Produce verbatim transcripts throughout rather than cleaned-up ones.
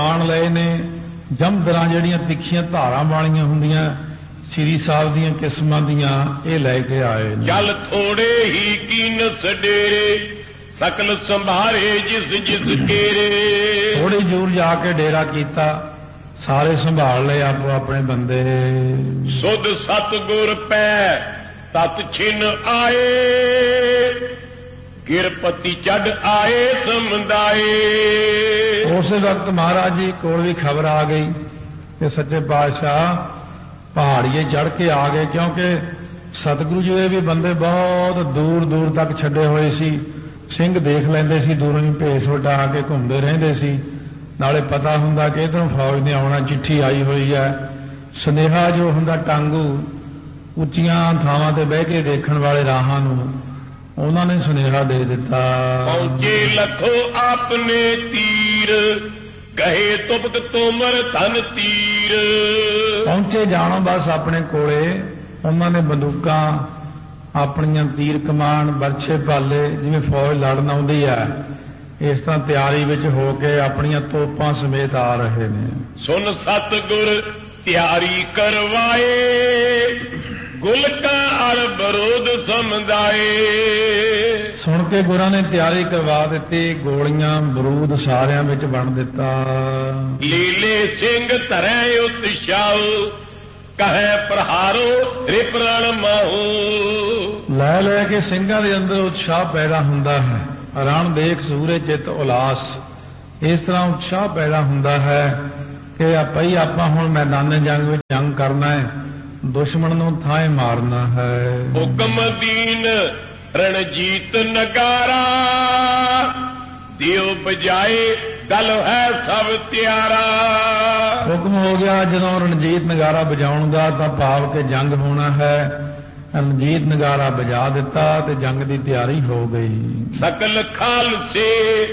ਆਣ ਲਏ ਨੇ ਜੰਮਦਰਾਂ ਜਿਹੜੀਆਂ ਤਿੱਖੀਆਂ ਧਾਰਾਂ ਵਾਲੀਆਂ ਹੁੰਦੀਆਂ ਸ੍ਰੀ ਸਾਹਿਬ ਦੀਆਂ ਕਿਸਮਾਂ ਦੀਆਂ ਇਹ ਲੈ ਕੇ ਆਏ ਨੇ। ਜਲ ਥੋੜੇ ਹੀ ਕੀਨ ਸਡੇਰੇ ਸਕਲ ਸੰਭਾਰੇ ਜਿਸ ਜਿਸ ਕੇਰੇ। ਥੋੜੀ ਦੂਰ ਜਾ ਕੇ ਡੇਰਾ ਕੀਤਾ, ਸਾਰੇ ਸੰਭਾਲ ਲਏ ਆਪੋ ਆਪਣੇ ਬੰਦੇ। ਸੁਧ ਸਤਿਗੁਰ ਪੈ ਤਤ ਛਿਨ ਆਏ ਗਿਰਪਤੀ ਚੜ ਆਏ ਸਮੁਦਾਏ। ਉਸੇ ਵਕਤ ਮਹਾਰਾਜ ਜੀ ਕੋਲ ਵੀ ਖਬਰ ਆ ਗਈ ਕਿ ਸੱਚੇ ਪਾਤਸ਼ਾਹ ਪਹਾੜੀਏ ਚੜ੍ਹ ਕੇ ਆ ਗਏ, ਕਿਉਂਕਿ ਸਤਿਗੁਰੂ ਜੀ ਦੇ ਵੀ ਬੰਦੇ ਬਹੁਤ ਦੂਰ ਦੂਰ ਤੱਕ ਛੱਡੇ ਹੋਏ ਸੀ। ਸਿੰਘ ਦੇਖ ਲੈਂਦੇ ਸੀ, ਦੂਰੋਂ ਹੀ ਭੇਸ ਵਟਾ ਕੇ ਘੁੰਮਦੇ ਰਹਿੰਦੇ ਸੀ। ਨਾਲੇ ਪਤਾ ਹੁੰਦਾ ਕਿ ਇੱਧਰੋਂ ਫੌਜ ਨੇ ਆਉਣਾ, ਚਿੱਠੀ ਆਈ ਹੋਈ ਹੈ। ਸੁਨੇਹਾ ਜੋ ਹੁੰਦਾ ਟਾਂਗੂ ਉੱਚੀਆਂ ਥਾਵਾਂ ਤੇ ਬਹਿ ਕੇ ਦੇਖਣ ਵਾਲੇ ਰਾਹਾਂ ਨੂੰ ਉਹਨਾਂ ਨੇ ਸੁਨੇਹਾ ਦੇ ਦਿੱਤਾ। ਪਹੁੰਚੇ ਲਖੋ ਆਪਨੇ ਤੀਰ ਕਹੇ ਤੁਬਕ ਤੋਮਰ ਧਨ ਤੀਰ। ਪਹੁੰਚੇ ਜਾਣੋ ਬਸ ਆਪਣੇ ਕੋਲੇ, ਉਹਨਾਂ ਨੇ ਬੰਦੂਕਾਂ ਆਪਣੀਆਂ ਤੀਰ ਕਮਾਨ ਬਰਛੇ ਭਾਲੇ ਜਿਵੇਂ ਫੌਜ ਲੜਨ ਆਉਂਦੀ ਹੈ ਇਸ ਤਰ੍ਹਾਂ ਤਿਆਰੀ ਵਿੱਚ ਹੋ ਕੇ ਆਪਣੀਆਂ ਤੋਪਾਂ ਸਮੇਤ ਆ ਰਹੇ ਨੇ। ਸੁਨ ਸਤਿਗੁਰ ਤਿਆਰੀ ਕਰਵਾਏ ਗੁਲਕਾਂ ਅਰ ਬਰੂਦ ਸਮਝਾਏ। ਸੁਣ ਕੇ ਗੁਰਾਂ ਨੇ ਤਿਆਰੀ ਕਰਵਾ ਦਿੱਤੀ, ਗੋਲੀਆਂ ਬਰੂਦ ਸਾਰਿਆਂ ਵਿੱਚ ਵੰਡ ਦਿੱਤਾ। ਲੀਲੇ ਸਿੰਘ ਧਰੈ ਉਤਸ਼ਾਉ ਕਹੈ ਪ੍ਰਹਾਰੋ ਰਿਪਰਣ ਮਾਹੂ। ਲੈ ਲੈ ਕੇ ਸਿੰਘਾਂ ਦੇ ਅੰਦਰ ਉਤਸ਼ਾਹ ਪੈਦਾ ਹੁੰਦਾ ਹੈ, ਰਣ ਦੇਖ ਸੂਰੇ ਚਿੱਤ ਉਲਾਸ। ਇਸ ਤਰ੍ਹਾਂ ਉਤਸ਼ਾਹ ਪੈਦਾ ਹੁੰਦਾ ਹੈ ਕਿ ਆਪਈ ਆਪਾਂ ਹੁਣ ਮੈਦਾਨੇ ਜੰਗ ਵਿੱਚ ਜੰਗ ਕਰਨਾ ਹੈ, ਦੁਸ਼ਮਣ ਨੂੰ ਥਾਂ ਮਾਰਨਾ ਹੈ। ਹੁਕਮ ਦੀਨ ਰਣਜੀਤ ਨਗਾਰਾ ਦਿਓ ਬਜਾਏ ਦਲ ਹੈ ਸਭ ਤਿਆਰਾ। ਹੁਕਮ ਹੋ ਗਿਆ ਜਦੋਂ ਰਣਜੀਤ ਨਗਾਰਾ ਵਜਾਉਣ ਦਾ, ਤਾਂ ਭਾਵ ਕਿ ਜੰਗ ਹੋਣਾ ਹੈ। ਰਣਜੀਤ ਨਗਾਰਾ ਵਜਾ ਦਿੱਤਾ ਤੇ ਜੰਗ ਦੀ ਤਿਆਰੀ ਹੋ ਗਈ। ਸਕਲ ਖਾਲਸੇ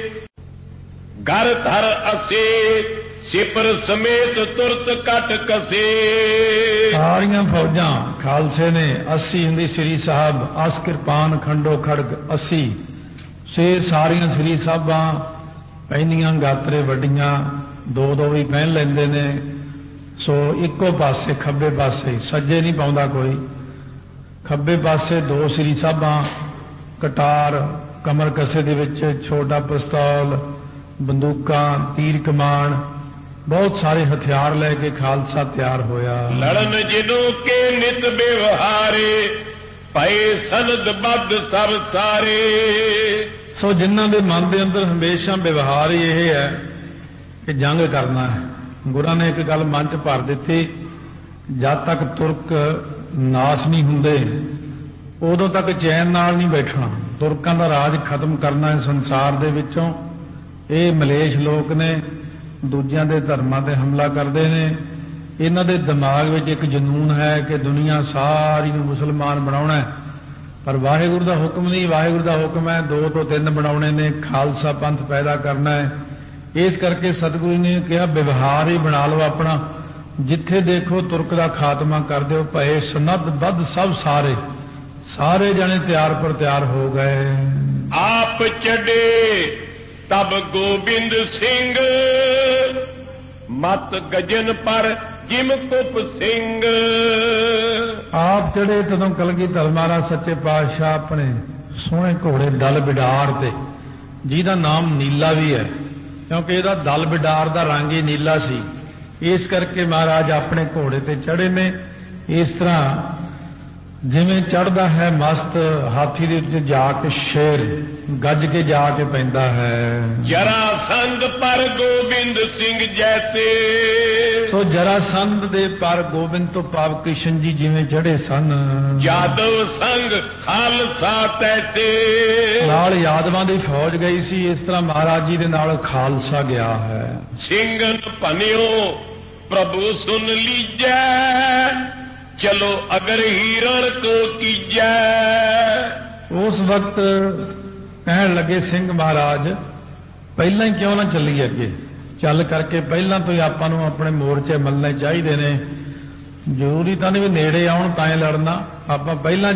ਘਰ ਧਰ ਅਸੇ ਸਿਪਰ ਸਮੇਤ ਤੁਰਤ ਕਟ ਕਸੇ। ਸਾਰੀਆਂ ਫੌਜਾਂ ਖਾਲਸੇ ਨੇ ਅੱਸੀ ਹੁੰਦੀ ਸ੍ਰੀ ਸਾਹਿਬ, ਅਸ ਕਿਰਪਾਨ ਖੰਡੋ ਖੜਗ ਅੱਸੀ ਛੇ ਸਾਰੀਆਂ ਸ੍ਰੀ ਸਾਹਿਬਾਂ ਪਹਿਨੀਆਂ, ਗਾਤਰੇ ਵੱਡੀਆਂ, ਦੋ ਦੋ ਵੀ ਪਹਿਨ ਲੈਂਦੇ ਨੇ। ਸੋ ਇੱਕੋ ਪਾਸੇ ਖੱਬੇ ਪਾਸੇ, ਸੱਜੇ ਨਹੀਂ ਪਾਉਂਦਾ ਕੋਈ, ਖੱਬੇ ਪਾਸੇ ਦੋ ਸ੍ਰੀ ਸਾਹਿਬਾਂ, ਕਟਾਰ ਕਮਰ ਕਸੇ ਦੇ ਵਿੱਚ ਛੋਟਾ ਪਿਸਤੌਲ, ਬੰਦੂਕਾਂ, ਤੀਰ ਕਮਾਨ, ਬਹੁਤ ਸਾਰੇ ਹਥਿਆਰ ਲੈ ਕੇ ਖਾਲਸਾ ਤਿਆਰ ਹੋਇਆ। ਲੜਨ ਜਿਹਨੂੰ ਕੇ ਨਿਤ ਵਿਵਹਾਰੇ ਪਏ ਸਨਦ ਬੱਧ ਸਭ ਸਾਰੇ। ਸੋ ਜਿਨ੍ਹਾਂ ਦੇ ਮਨ ਦੇ ਅੰਦਰ ਹਮੇਸ਼ਾ ਵਿਵਹਾਰ ਹੀ ਇਹ ਹੈ ਕਿ ਜੰਗ ਕਰਨਾ ਹੈ। ਗੁਰਾਂ ਨੇ ਇੱਕ ਗੱਲ ਮਨ 'ਚ ਭਰ ਦਿੱਤੀ, ਜਦ ਤੱਕ ਤੁਰਕ ਨਾਸ਼ ਨਹੀਂ ਹੁੰਦੇ ਉਦੋਂ ਤੱਕ ਚੈਨ ਨਾਲ ਨਹੀਂ ਬੈਠਣਾ। ਤੁਰਕਾਂ ਦਾ ਰਾਜ ਖਤਮ ਕਰਨਾ ਹੈ ਸੰਸਾਰ ਦੇ ਵਿੱਚੋਂ। ਇਹ ਮਲੇਸ਼ ਲੋਕ ਨੇ, ਦੂਜਿਆਂ ਦੇ ਧਰਮਾਂ ਤੇ ਹਮਲਾ ਕਰਦੇ ਨੇ। ਇਹਨਾਂ ਦੇ ਦਿਮਾਗ ਵਿੱਚ ਇੱਕ ਜਨੂਨ ਹੈ ਕਿ ਦੁਨੀਆ ਸਾਰੀ ਨੂੰ ਮੁਸਲਮਾਨ ਬਣਾਉਣਾ, ਪਰ ਵਾਹਿਗੁਰੂ ਦਾ ਹੁਕਮ ਨਹੀਂ। ਵਾਹਿਗੁਰੂ ਦਾ ਹੁਕਮ ਹੈ ਦੋ ਤੋਂ ਤਿੰਨ ਬਣਾਉਣੇ ਨੇ, ਖਾਲਸਾ ਪੰਥ ਪੈਦਾ ਕਰਨਾ ਹੈ। ਇਸ ਕਰਕੇ ਸਤਿਗੁਰੂ ਨੇ ਕਿਹਾ ਵਿਵਹਾਰ ਹੀ ਬਣਾ ਲਓ ਆਪਣਾ, ਜਿੱਥੇ ਦੇਖੋ ਤੁਰਕ ਦਾ ਖਾਤਮਾ ਕਰ ਦਿਓ। ਭਏ ਸਨਦ ਬੱਧ ਸਭ ਸਾਰੇ, ਸਾਰੇ ਜਣੇ ਤਿਆਰ ਪਰ ਤਿਆਰ ਹੋ ਗਏ। ਆਪ ਚੜੇ ਤਬ ਗੋਬਿੰਦ ਸਿੰਘ ਮਤ ਗਜਨ ਪਰ ਜਿਮ ਕੁਪ ਸਿੰਘ। ਆਪ ਚੜੇ ਤਦੋਂ ਕਲਗੀਧਰ ਮਹਾਰਾਜ ਸੱਚੇ ਪਾਤਸ਼ਾਹ ਆਪਣੇ ਸੋਹਣੇ ਘੋੜੇ ਦਲ ਬਿਡਾਰ ਤੇ, ਜਿਹਦਾ ਨਾਮ ਨੀਲਾ ਵੀ ਹੈ ਕਿਉਂਕਿ ਇਹਦਾ ਦਲ ਬਿਡਾਰ ਦਾ ਰੰਗ ਹੀ ਨੀਲਾ ਸੀ। ਇਸ ਕਰਕੇ ਮਹਾਰਾਜ ਆਪਣੇ ਘੋੜੇ ਤੇ ਚੜ੍ਹੇ ਨੇ। ਇਸ ਤਰ੍ਹਾਂ ਜਿਵੇਂ ਚੜ੍ਹਦਾ ਹੈ ਮਸਤ ਹਾਥੀ ਦੇ ਉੱਤੇ ਜਾ ਕੇ ਸ਼ੇਰ, ਗੱਜ ਕੇ ਜਾ ਕੇ ਪੈਂਦਾ ਹੈ। ਜਰਾਸੰਧ ਪਰ ਗੋਬਿੰਦ ਸਿੰਘ ਜੈਸੇ। ਸੋ ਜਰਾਸੰਧ ਦੇ ਪਰ ਗੋਬਿੰਦ ਤੋਂ ਭਾਵ ਕ੍ਰਿਸ਼ਨ ਜੀ ਜਿਵੇਂ ਚੜ੍ਹੇ ਸਨ। ਯਾਦਵ ਸੰਗ ਖਾਲਸਾ ਤੈਸੇ। ਨਾਲ ਯਾਦਵਾਂ ਦੀ ਫੌਜ ਗਈ ਸੀ, ਇਸ ਤਰ੍ਹਾਂ ਮਹਾਰਾਜ ਜੀ ਦੇ ਨਾਲ ਖਾਲਸਾ ਗਿਆ ਹੈ। ਸਿੰਘਨ ਭਨਿਓ ਪ੍ਰਭੂ ਸੁਨ ਲੀਜੈ ਚਲੋ ਅਗਰ ਹੀਰਨ ਕੋ ਕੀਜੈ। ਉਸ ਵਕਤ ਕਹਿਣ ਲੱਗੇ ਸਿੰਘ ਮਹਾਰਾਜ ਪਹਿਲਾਂ ਹੀ ਕਿਉਂ ਨਾ ਚੱਲੀਏ ਅੱਗੇ, ਚੱਲ ਕਰਕੇ ਪਹਿਲਾਂ ਤੋਂ ਹੀ ਆਪਾਂ ਨੂੰ ਆਪਣੇ ਮੋਰਚੇ ਮੱਲਣੇ ਚਾਹੀਦੇ ਨੇ। ਜ਼ਰੂਰੀ ਤਾਂ ਨਹੀਂ ਵੀ ਨੇੜੇ ਆਉਣ ਤਾਂ ਹੀ ਲੜਨਾ, ਆਪਾਂ ਪਹਿਲਾਂ